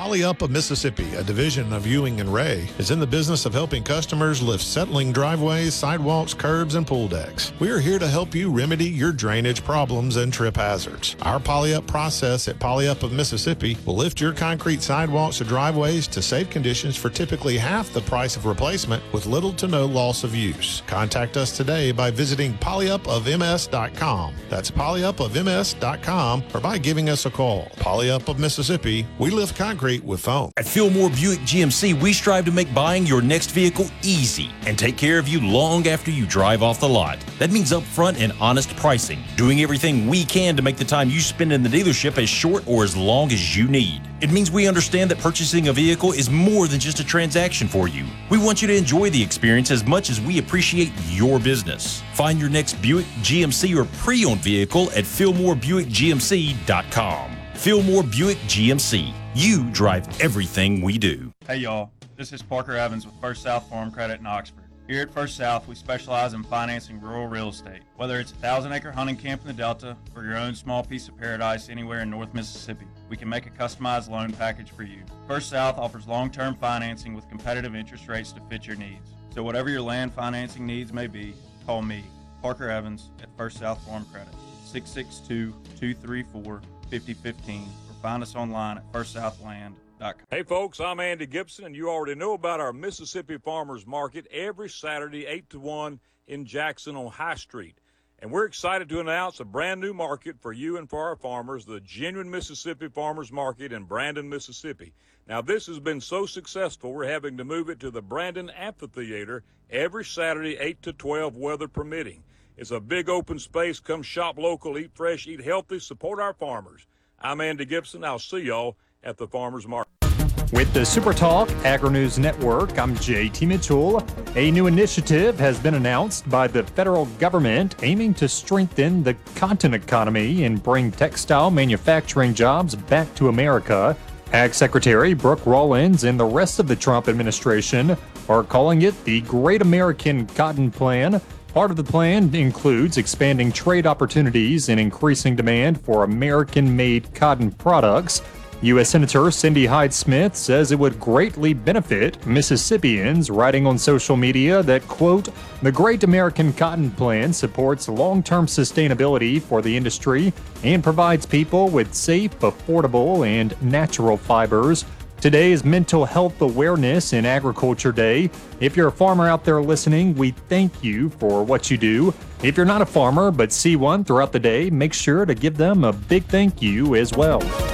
Poly-Up of Mississippi, a division of Ewing and Ray, is in the business of helping customers lift settling driveways, sidewalks, curbs, and pool decks. We are here to help you remedy your drainage problems and trip hazards. Our Poly-Up process at Poly-Up of Mississippi will lift your concrete sidewalks or driveways to safe conditions for typically half the price of replacement with little to no loss of use. Contact us today by visiting polyupofms.com. That's polyupofms.com, or by giving us a call. Poly-Up of Mississippi, we lift concrete with foam. At Fillmore Buick GMC, we strive to make buying your next vehicle easy and take care of you long after you drive off the lot. That means upfront and honest pricing, doing everything we can to make the time you spend in the dealership as short or as long as you need. It means we understand that purchasing a vehicle is more than just a transaction for you. We want you to enjoy the experience as much as we appreciate your business. Find your next Buick, GMC, or pre-owned vehicle at FillmoreBuickGMC.com. Fillmore Buick GMC. You drive everything we do. Hey y'all, this is Parker Evans with First South Farm Credit in Oxford. Here at First South, we specialize in financing rural real estate. Whether it's a 1,000-acre hunting camp in the Delta or your own small piece of paradise anywhere in North Mississippi, we can make a customized loan package for you. First South offers long-term financing with competitive interest rates to fit your needs. So whatever your land financing needs may be, call me, Parker Evans, at First South Farm Credit, 662-234-5015, or find us online at firstsouthland.com. Hey folks, I'm Andy Gibson, and you already know about our Mississippi Farmers Market every Saturday 8 to 1 in Jackson on High Street. And we're excited to announce a brand new market for you and for our farmers, the Genuine Mississippi Farmers Market in Brandon, Mississippi. Now this has been so successful, we're having to move it to the Brandon Amphitheater every Saturday 8 to 12, weather permitting. It's a big open space. Come shop local, eat fresh, eat healthy, support our farmers. I'm Andy Gibson. I'll see y'all at the Farmers Market. With the SuperTalk Agri-News Network, I'm JT Mitchell. A new initiative has been announced by the federal government aiming to strengthen the cotton economy and bring textile manufacturing jobs back to America. Ag Secretary Brooke Rollins and the rest of the Trump administration are calling it the Great American Cotton Plan. Part of the plan includes expanding trade opportunities and increasing demand for American-made cotton products. U.S. Senator Cindy Hyde-Smith says it would greatly benefit Mississippians, writing on social media that, quote, the Great American Cotton Plan supports long-term sustainability for the industry and provides people with safe, affordable, and natural fibers. Today is Mental Health Awareness and Agriculture Day. If you're a farmer out there listening, we thank you for what you do. If you're not a farmer but see one throughout the day, make sure to give them a big thank you as well.